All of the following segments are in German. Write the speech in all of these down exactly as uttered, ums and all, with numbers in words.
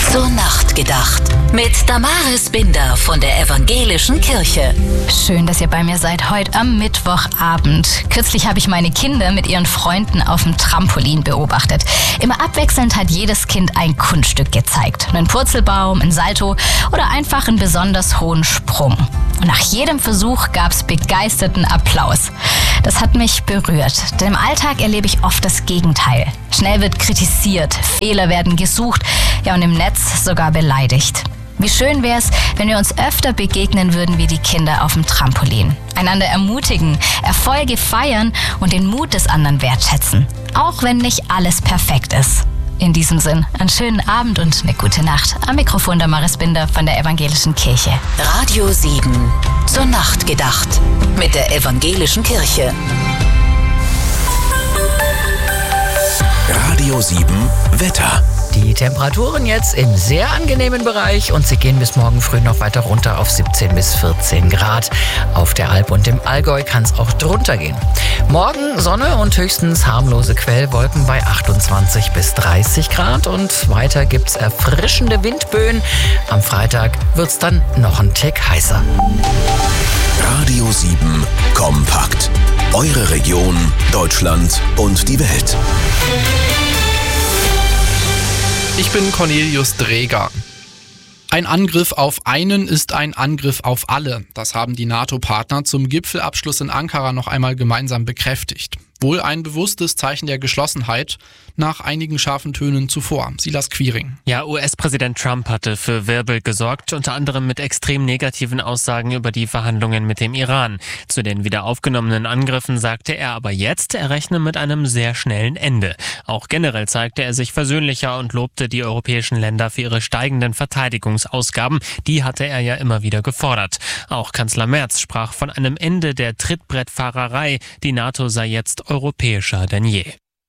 Zur Nacht gedacht. Mit Damaris Binder von der Evangelischen Kirche. Schön, dass ihr bei mir seid heute am Mittwochabend. Kürzlich habe ich meine Kinder mit ihren Freunden auf dem Trampolin beobachtet. Immer abwechselnd hat jedes Kind ein Kunststück gezeigt. Einen Purzelbaum, ein Salto oder einfach einen besonders hohen Sprung. Und nach jedem Versuch gab es begeisterten Applaus. Das hat mich berührt, denn im Alltag erlebe ich oft das Gegenteil. Schnell wird kritisiert, Fehler werden gesucht, ja und im Netz sogar beleidigt. Wie schön wäre es, wenn wir uns öfter begegnen würden wie die Kinder auf dem Trampolin. Einander ermutigen, Erfolge feiern und den Mut des anderen wertschätzen. Auch wenn nicht alles perfekt ist. In diesem Sinn, einen schönen Abend und eine gute Nacht. Am Mikrofon Damaris Binder von der Evangelischen Kirche. Radio sieben. Zur Nacht gedacht. Mit der Evangelischen Kirche. Radio sieben Wetter. Die Temperaturen jetzt im sehr angenehmen Bereich und sie gehen bis morgen früh noch weiter runter auf siebzehn bis vierzehn Grad. Auf der Alp und im Allgäu kann es auch drunter gehen. Morgen Sonne und höchstens harmlose Quellwolken bei achtundzwanzig bis dreißig Grad und weiter gibt's erfrischende Windböen. Am Freitag wird's dann noch ein Tick heißer. Radio sieben kompakt. Eure Region, Deutschland und die Welt. Ich bin Cornelius Dreger. Ein Angriff auf einen ist ein Angriff auf alle. Das haben die NATO-Partner zum Gipfelabschluss in Ankara noch einmal gemeinsam bekräftigt. Wohl ein bewusstes Zeichen der Geschlossenheit nach einigen scharfen Tönen zuvor. Silas Quiring. Ja, U S-Präsident Trump hatte für Wirbel gesorgt, unter anderem mit extrem negativen Aussagen über die Verhandlungen mit dem Iran. Zu den wieder aufgenommenen Angriffen sagte er aber jetzt, er rechne mit einem sehr schnellen Ende. Auch generell zeigte er sich versöhnlicher und lobte die europäischen Länder für ihre steigenden Verteidigungsausgaben. Die hatte er ja immer wieder gefordert. Auch Kanzler Merz sprach von einem Ende der Trittbrettfahrerei. Die NATO sei jetzt europäischer denn je.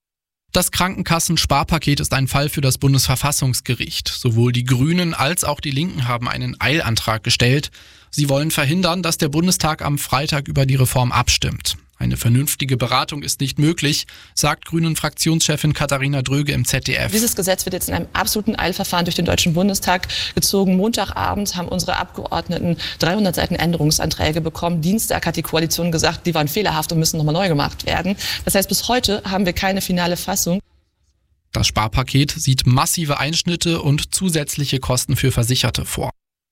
Das Krankenkassen-Sparpaket ist ein Fall für das Bundesverfassungsgericht. Sowohl die Grünen als auch die Linken haben einen Eilantrag gestellt. Sie wollen verhindern, dass der Bundestag am Freitag über die Reform abstimmt. Eine vernünftige Beratung ist nicht möglich, sagt Grünen-Fraktionschefin Katharina Dröge im Z D F. Dieses Gesetz wird jetzt in einem absoluten Eilverfahren durch den Deutschen Bundestag gezogen. Montagabend haben unsere Abgeordneten dreihundert Seiten Änderungsanträge bekommen. Dienstag hat die Koalition gesagt, die waren fehlerhaft und müssen nochmal neu gemacht werden. Das heißt, bis heute haben wir keine finale Fassung. Das Sparpaket sieht massive Einschnitte und zusätzliche Kosten für Versicherte vor.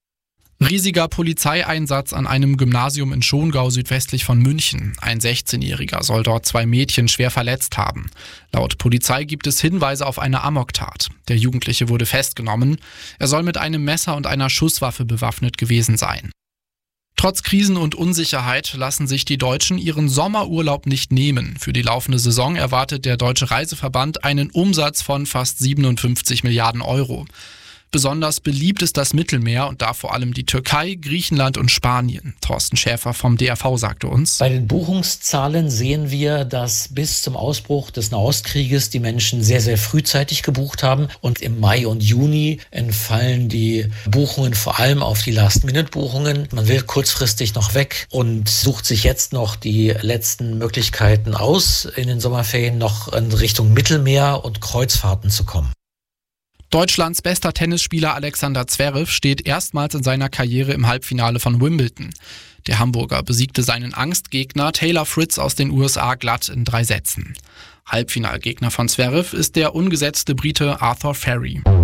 Riesiger Polizeieinsatz an einem Gymnasium in Schongau südwestlich von München. Ein sechzehnjähriger soll dort zwei Mädchen schwer verletzt haben. Laut Polizei gibt es Hinweise auf eine Amoktat. Der Jugendliche wurde festgenommen. Er soll mit einem Messer und einer Schusswaffe bewaffnet gewesen sein. Trotz Krisen und Unsicherheit lassen sich die Deutschen ihren Sommerurlaub nicht nehmen. Für die laufende Saison erwartet der Deutsche Reiseverband einen Umsatz von fast siebenundfünfzig Milliarden Euro. Besonders beliebt ist das Mittelmeer und da vor allem die Türkei, Griechenland und Spanien. Thorsten Schäfer vom D R V sagte uns: Bei den Buchungszahlen sehen wir, dass bis zum Ausbruch des Nahostkrieges die Menschen sehr, sehr frühzeitig gebucht haben. Und im Mai und Juni entfallen die Buchungen vor allem auf die Last-Minute-Buchungen. Man will kurzfristig noch weg und sucht sich jetzt noch die letzten Möglichkeiten aus, in den Sommerferien noch in Richtung Mittelmeer und Kreuzfahrten zu kommen. Deutschlands bester Tennisspieler Alexander Zverev steht erstmals in seiner Karriere im Halbfinale von Wimbledon. Der Hamburger besiegte seinen Angstgegner Taylor Fritz aus den U S A glatt in drei Sätzen. Halbfinalgegner von Zverev ist der ungesetzte Brite Arthur Ferry.